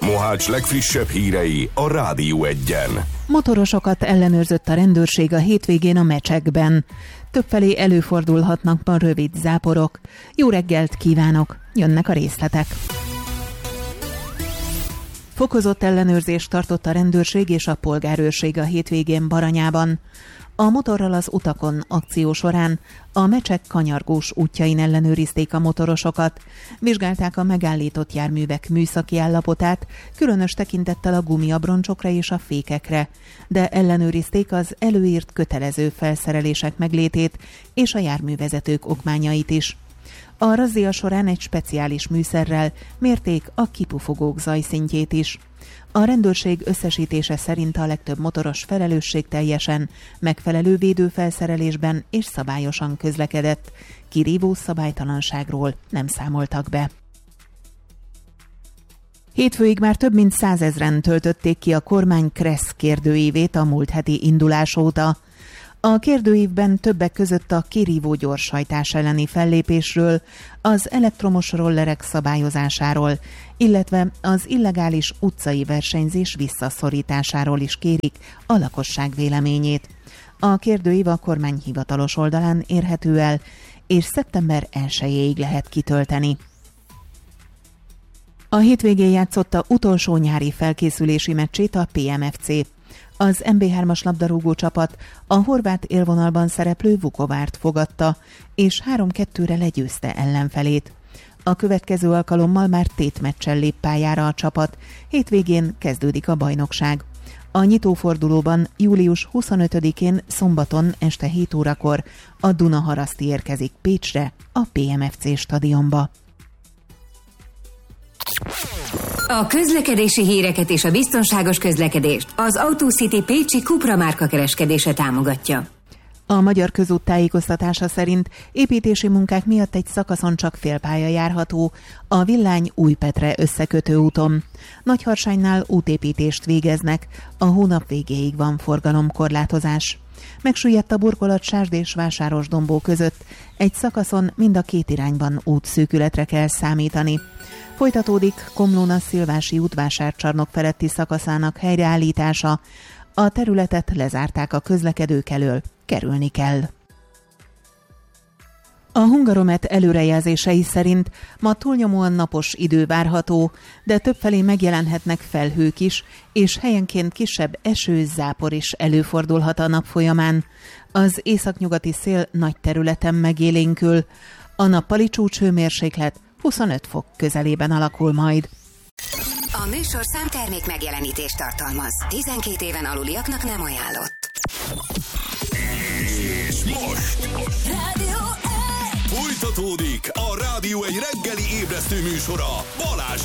Mohács legfrissebb hírei a Rádió Egyen. Motorosokat ellenőrzött a rendőrség a hétvégén a Mecsekben. Többfelé előfordulhatnak ma rövid záporok. Jó reggelt kívánok! Jönnek a részletek. Fokozott ellenőrzést tartott a rendőrség és a polgárőrség a hétvégén Baranyában. A motorral az utakon akció során a Mecsek kanyargós útjain ellenőrizték a motorosokat, vizsgálták a megállított járművek műszaki állapotát, különös tekintettel a gumiabroncsokra és a fékekre, de ellenőrizték az előírt kötelező felszerelések meglétét és a járművezetők okmányait is. A razzia során egy speciális műszerrel mérték a kipufogók zajszintjét is. A rendőrség összesítése szerint a legtöbb motoros felelősségteljesen, megfelelő védőfelszerelésben és szabályosan közlekedett. Kirívó szabálytalanságról nem számoltak be. Hétfőig már több mint 100 000-en töltötték ki a kormány KRESZ kérdőívét a múlt heti indulás óta. A kérdőívben többek között a kirívó gyorshajtás elleni fellépésről, az elektromos rollerek szabályozásáról, illetve az illegális utcai versenyzés visszaszorításáról is kérik a lakosság véleményét. A kérdőív a kormány hivatalos oldalán érhető el, és szeptember 1-ig lehet kitölteni. A hétvégén játszotta utolsó nyári felkészülési meccsét a PMFC. Az MB3-as labdarúgó csapat a horvát élvonalban szereplő Vukovárt fogadta, és 3-2-re legyőzte ellenfelét. A következő alkalommal már tétmeccsel lép pályára a csapat, hétvégén kezdődik a bajnokság. A nyitófordulóban július 25-én szombaton este 7 órakor a Dunaharaszti érkezik Pécsre, a PMFC stadionba. A közlekedési híreket és a biztonságos közlekedést az AutoCity pécsi Cupra márka kereskedése támogatja. A Magyar Közút tájékoztatása szerint építési munkák miatt egy szakaszon csak félpálya járható, a Villány-Újpetre összekötő úton. Nagyharsánynál útépítést végeznek, a hónap végéig van forgalomkorlátozás. Megsüllyedt a burkolat Sásd és Vásárosdombó között, egy szakaszon mind a két irányban útszűkületre kell számítani. Folytatódik Komlóna-Szilvási út vásárcsarnok feletti szakaszának helyreállítása. A területet lezárták a közlekedők elől, kerülni kell. A Hungaromet előrejelzései szerint ma túlnyomóan napos idő várható, de többfelé megjelenhetnek felhők is, és helyenként kisebb eső, zápor is előfordulhat a nap folyamán. Az északnyugati szél nagy területen megélénkül. A nappali csúcshőmérséklet 25 fok közelében alakul majd. A műsor számtermék megjelenítést tartalmaz. 12 éven aluliaknak nem ajánlott. És most Rádió Egy! folytatódik a Rádió Egy reggeli ébresztő műsora Balázs